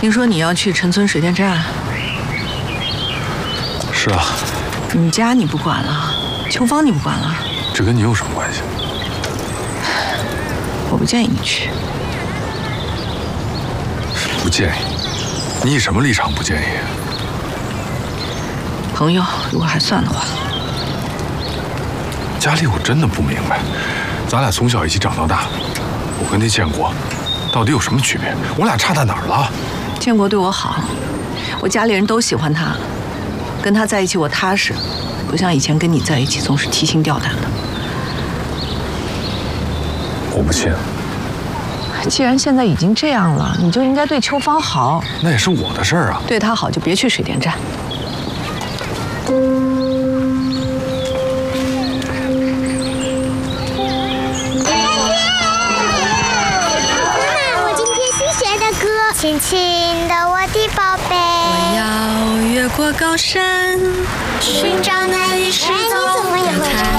听说你要去陈村水电站？ 是啊。 你家你不管了，秋芳你不管了， 这跟你有什么关系？ 我不建议你去。 不建议？你以什么立场不建议？ 朋友，如果还算的话。 佳丽，我真的不明白，咱俩从小一起长到大，我跟那建国到底有什么区别？我俩差在哪儿了？ 建国对我好，我家里人都喜欢他，跟他在一起我踏实，不像以前跟你在一起总是提心吊胆的。 我不信。 既然现在已经这样了，你就应该对秋芳好。 那也是我的事儿啊。 对她好就别去水电站。 亲亲的我的宝贝， 我要越过高山，寻找那一世走的太